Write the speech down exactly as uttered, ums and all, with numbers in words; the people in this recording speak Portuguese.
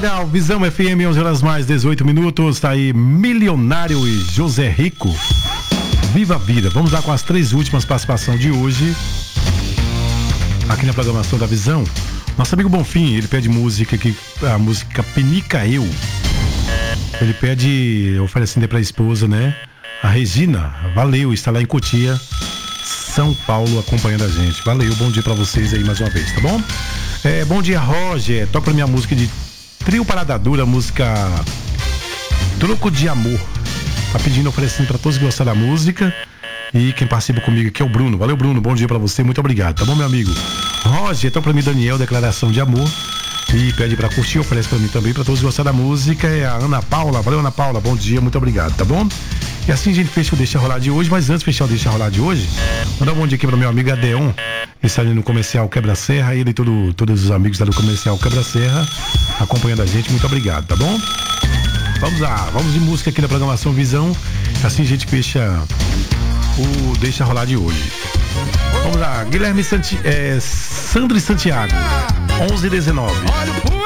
legal. Visão F M, onze horas mais dezoito minutos. Tá aí Milionário e José Rico. Viva a vida. Vamos lá com as três últimas participações de hoje aqui na programação da Visão. Nosso amigo Bonfim, ele pede música aqui, a música Penica Eu. Ele pede, oferecendo pra esposa, né? A Regina, valeu, está lá em Cotia, São Paulo, acompanhando a gente. Valeu, bom dia pra vocês aí mais uma vez, tá bom? É, bom dia, Roger. Toca pra minha música de Trio Parada Dura, música Troco de Amor. Tá pedindo, oferecendo pra todos que gostaram da música. E quem participa comigo aqui é o Bruno. Valeu, Bruno, bom dia pra você, muito obrigado, tá bom, meu amigo? Roger, toca pra mim, Daniel, Declaração de Amor. E pede pra curtir, oferece pra mim também, pra todos que gostaram da música. É a Ana Paula. Valeu, Ana Paula, bom dia, muito obrigado, tá bom? E assim a gente fecha o Deixa Rolar de hoje, mas antes de fechar o Deixa Rolar de hoje, mandar um bom dia aqui pro meu amigo Adeon, que está ali no Comercial Quebra-Serra, ele e todo, todos os amigos lá do Comercial Quebra-Serra, acompanhando a gente, muito obrigado, tá bom? Vamos lá, vamos de música aqui na programação Visão, assim a gente fecha o Deixa Rolar de hoje. Vamos lá, Guilherme Santi, é, Sandro e Santiago, onze e dezenove.